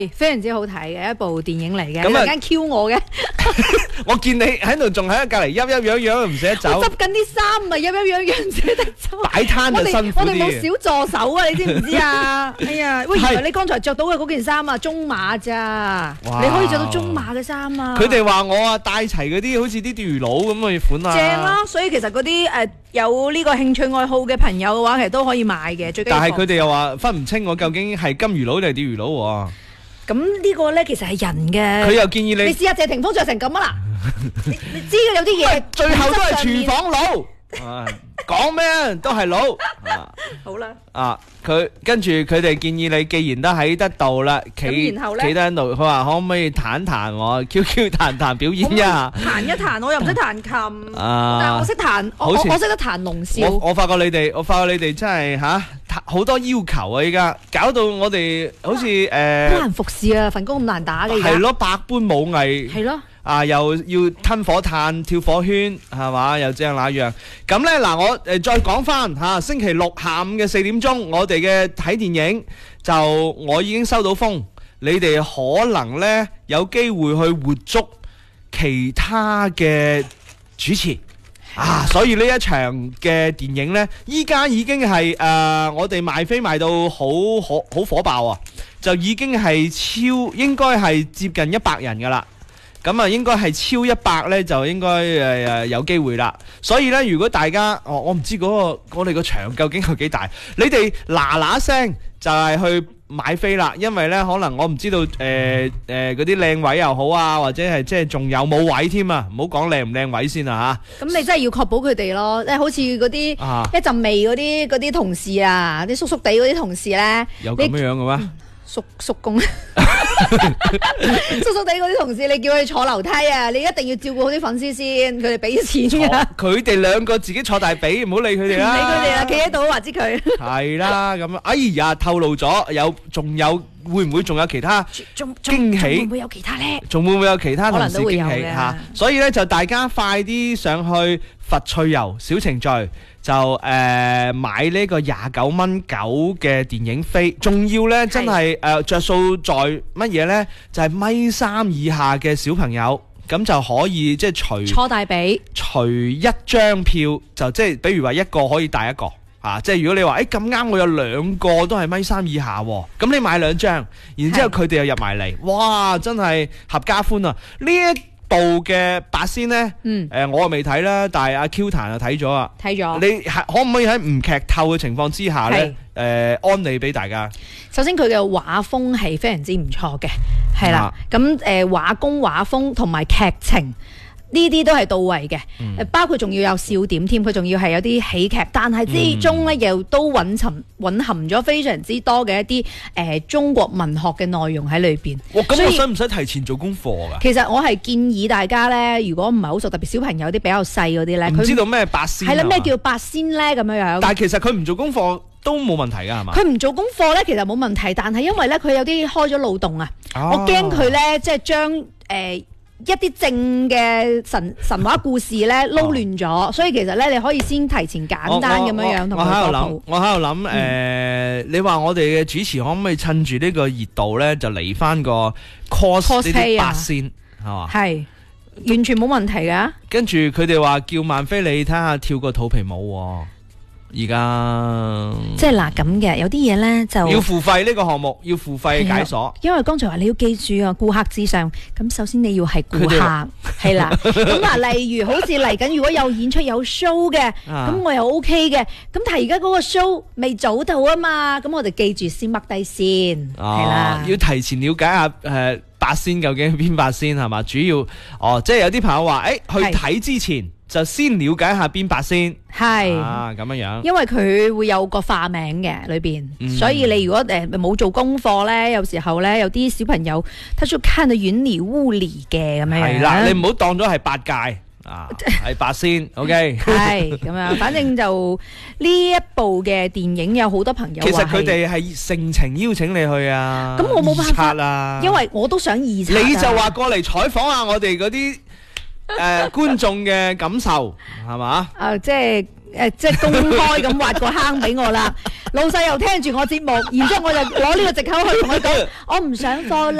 非常之好睇嘅一部電影嚟嘅，你突然間 Q 我嘅， 我見你喺度仲喺隔離鬱樣唔捨得走， 我執緊啲衫咪鬱樣唔捨得走， 擺攤就辛苦啲。 我哋冇小助手啊，你知唔知啊？哎呀，喂，原來你剛才着到嘅嗰件衫啊，中碼咋？你可以着到中碼嘅衫啊！ 佢哋話我啊帶齊嗰啲好似啲釣魚佬咁嘅款啊， 正啦。所以其實嗰啲有呢個興趣愛好嘅朋友嘅話，其實都可以買嘅。最緊要但係佢哋又話分唔清我究竟係金魚佬定係釣魚佬喎。 咁呢個咧其實係人嘅。佢又建議你試下謝霆鋒着成咁啊啦！你知嘅有啲嘢， 最後都係廚房佬。講咩都係佬。 好啦。 佢跟住佢哋建議你，既然都喺得度啦，企得喺度，佢話可唔可以彈彈我 QQ 彈表演一下？ 彈一彈，我又唔識彈琴，但係我識彈，我識得彈龍嘯。 我發覺你哋真係好多要求啊！依家搞到我哋好似好難服侍啊！份工咁難打嘅。 係咯，百般武藝。 係咯。 又要吞火炭、跳火圈，係嘛？又這樣那樣。咁呢，嗱，我再講翻星期六下午嘅4點鐘，我哋嘅睇電影就我已經收到風，你哋可能呢有機會去活捉其他嘅主持所以呢一場嘅電影呢，依家已經係我哋賣飛賣到好火爆啊！就已經係應該係接近100人噶啦。咁啊，應該係超100咧，就應該有機會啦。所以咧，如果大家我唔知我哋個場究竟有幾大，你哋嗱聲就係去買飛啦。因為咧，可能我唔知道嗰啲靚位又好啊，或者係即係仲有冇位添啊？唔好講靚唔靚位先啊嚇。咁你真係要確保佢哋咯，好似嗰啲一陣味嗰啲同事啊，啲叔叔地嗰啲同事咧， 有咁樣嘅咩？ 叔公叔叔地嗰啲同事，你叫佢坐樓梯啊，你一定要照顧好啲粉絲先，佢哋俾錢㗎。佢哋兩個自己坐大髀，唔好理佢哋啦。 唔理佢哋啦，企喺度話知佢。 係啦，咁哎呀，透露咗仲有會唔會仲有其他驚喜？ 會唔會有其他咧？ 仲會唔會有其他同事驚喜？ 可能都會有嘅。 所以咧就大家快啲上去佛趣遊小程序。就買呢個29蚊9嘅電影飛，仲要呢真係着數在乜嘢呢？就係米3以下嘅小朋友，咁就可以即係坐大髀， 除一張票就即係比如話一個可以帶一個即係如果你話咁啱我有2個都係米3以下，咁你買2張，然之後佢哋又入埋嚟，哇！真係合家歡啊！部嘅八仙呢，我未睇啦，但係阿 Q 彈就睇咗啊。睇咗。你可唔可以喺唔劇透嘅情況之下呢，安利俾大家？ 首先佢嘅畫風係非常之唔錯嘅，係啦。咁畫工、畫風同埋劇情呢啲都係到位嘅，包括仲要有笑點添，佢仲要係有啲喜劇，但係之中呢又都蘊含咗非常之多嘅一啲中國文學嘅內容喺裏邊。 咁我使唔使提前做功課㗎？ 其實我係建議大家呢，如果唔係好熟，特別小朋友啲比較細嗰啲呢， 唔知道咩八仙係啦， 咩叫八仙呢？咁樣樣。但係其實佢唔做功課都冇問題㗎，係嘛？ 佢唔做功課呢，其實冇問題，但係因為呢，佢有啲開咗腦洞啊，我驚佢呢，即係將一啲正嘅神話故事咧撈亂咗，所以其實咧你可以先提前簡單咁樣樣同佢科普。 我喺度諗，你話我哋嘅主持可唔可以趁住呢個熱度咧，就嚟翻個 cos 呢啲八仙係嘛？係完全冇問題噶。 跟住佢哋話叫萬飛你睇下跳個肚皮舞。而家即係嗱咁嘅，有啲嘢咧就要付費呢個項目，要付費解鎖。 因為剛才話你要記住啊，顧客至上。咁首先你要係顧客，係啦。咁例如好似嚟緊，如果有演出有 show 嘅，咁我又 OK 嘅。咁但係而家嗰個 show 未做到啊嘛，咁我哋記住先 mark 低先，係啦。 要提前了解下八仙究竟邊八仙係嘛？主要即係有啲朋友話去睇之前。就先了解下邊八先，係咁樣。因為佢會有個化名嘅裏邊，所以你如果冇做功課咧，有時候咧有啲小朋友，他就看得雲裏霧裏嘅咁樣。係啦，你唔好當咗係八戒係八仙 ，OK。係咁樣，反正就呢一部嘅電影有好多朋友。其實佢哋係盛情邀請你去啊。咁我冇辦法啦，因為我都想二刷。你就話過嚟採訪下我哋嗰啲。觀眾嘅感受係嘛？即係即係公開咁挖個坑俾我啦。老細又聽住我節目，然之後我就攞呢個藉口去同佢講，我唔上課啦。